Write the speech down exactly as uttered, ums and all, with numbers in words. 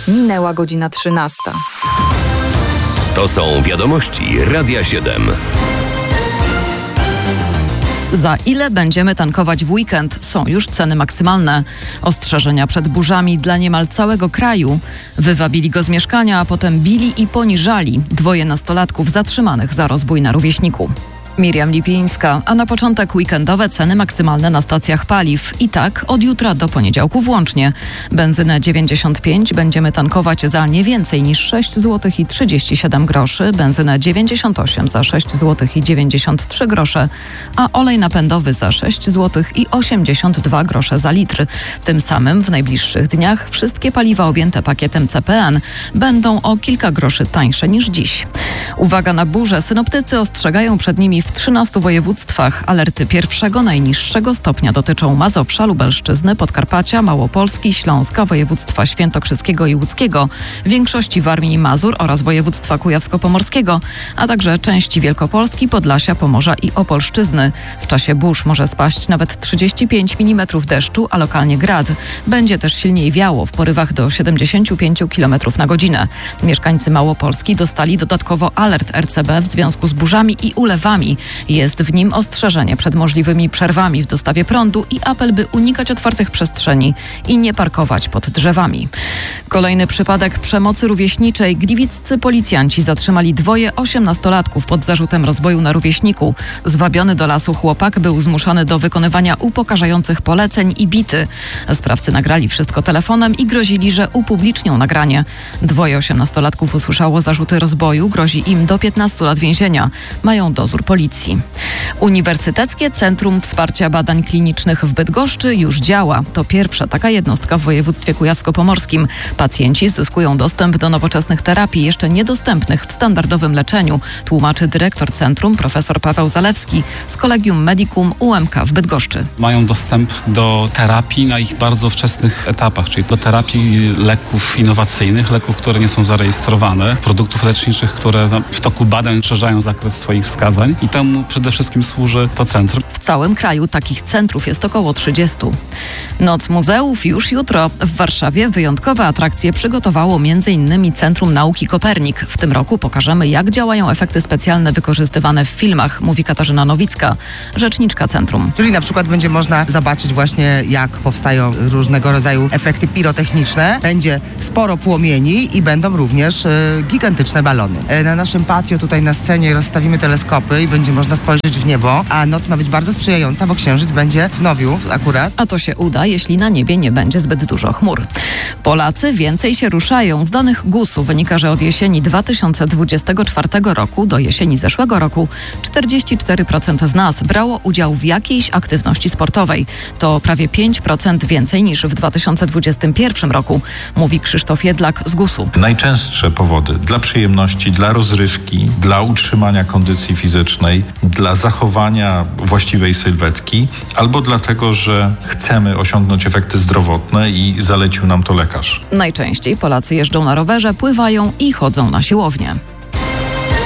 Minęła godzina trzynasta. To są wiadomości Radia siedem. Za ile będziemy tankować w weekend? Są już ceny maksymalne. Ostrzeżenia przed burzami dla niemal całego kraju. Wywabili go z mieszkania, a potem bili i poniżali dwoje nastolatków zatrzymanych za rozbój na rówieśniku. Miriam Lipińska, a na początek weekendowe ceny maksymalne na stacjach paliw. I tak od jutra do poniedziałku włącznie. Benzynę dziewięćdziesiąt pięć będziemy tankować za nie więcej niż sześć złotych i trzydzieści siedem groszy, benzynę dziewięćdziesiąt osiem za sześć złotych i dziewięćdziesiąt trzy grosze, a olej napędowy za sześć złotych i osiemdziesiąt dwa grosze za litr. Tym samym w najbliższych dniach wszystkie paliwa objęte pakietem C P N będą o kilka groszy tańsze niż dziś. Uwaga na burze. Synoptycy ostrzegają przed nimi w trzynastu województwach. Alerty pierwszego, najniższego stopnia dotyczą Mazowsza, Lubelszczyzny, Podkarpacia, Małopolski, Śląska, województwa świętokrzyskiego i łódzkiego, większości Warmii i Mazur oraz województwa kujawsko-pomorskiego, a także części Wielkopolski, Podlasia, Pomorza i Opolszczyzny. W czasie burz może spaść nawet trzydzieści pięć milimetrów deszczu, a lokalnie grad. Będzie też silniej wiało w porywach do siedemdziesiąt pięć kilometrów na godzinę. Mieszkańcy Małopolski dostali dodatkowo alert R C B w związku z burzami i ulewami. Jest w nim ostrzeżenie przed możliwymi przerwami w dostawie prądu i apel, by unikać otwartych przestrzeni i nie parkować pod drzewami. Kolejny przypadek przemocy rówieśniczej. Gliwiccy policjanci zatrzymali dwoje osiemnastolatków pod zarzutem rozboju na rówieśniku. Zwabiony do lasu chłopak był zmuszony do wykonywania upokarzających poleceń i bity. Sprawcy nagrali wszystko telefonem i grozili, że upublicznią nagranie. Dwoje osiemnastolatków usłyszało zarzuty rozboju. Grozi im do piętnastu lat więzienia. Mają dozór policji. Uniwersyteckie Centrum Wsparcia Badań Klinicznych w Bydgoszczy już działa. To pierwsza taka jednostka w województwie kujawsko-pomorskim. Pacjenci zyskują dostęp do nowoczesnych terapii jeszcze niedostępnych w standardowym leczeniu, tłumaczy dyrektor centrum profesor Paweł Zalewski z Collegium Medicum U M K w Bydgoszczy. Mają dostęp do terapii na ich bardzo wczesnych etapach, czyli do terapii leków innowacyjnych, leków, które nie są zarejestrowane, produktów leczniczych, które w toku badań rozszerzają zakres swoich wskazań i temu przede wszystkim służy to centrum. W całym kraju takich centrów jest około trzydziestu. Noc muzeów już jutro. W Warszawie wyjątkowe atrakcje przygotowało między innymi Centrum Nauki Kopernik. W tym roku pokażemy, jak działają efekty specjalne wykorzystywane w filmach, mówi Katarzyna Nowicka, rzeczniczka centrum. Czyli na przykład będzie można zobaczyć właśnie, jak powstają różnego rodzaju efekty pirotechniczne. Będzie sporo płomieni i będą również y, gigantyczne balony. E, na naszym patio tutaj na scenie rozstawimy teleskopy i będzie można spojrzeć w niebo, a noc ma być bardzo sprzyjająca, bo księżyc będzie w Nowiu akurat. A to się uda, jeśli na niebie nie będzie zbyt dużo chmur. Polacy więcej się ruszają. Z danych gusu wynika, że od jesieni dwa tysiące dwudziestego czwartego roku do jesieni zeszłego roku czterdzieści cztery procent z nas brało udział w jakiejś aktywności sportowej. To prawie pięć procent więcej niż w dwa tysiące dwudziestym pierwszym roku, mówi Krzysztof Jedlak z gusu. Najczęstsze powody dla przyjemności, dla rozrywki, dla utrzymania kondycji fizycznej, dla zachowania właściwej sylwetki, albo dlatego, że chcemy osiągnąć efekty zdrowotne i zalecił nam to lekarz. Najczęściej Polacy jeżdżą na rowerze, pływają i chodzą na siłownię.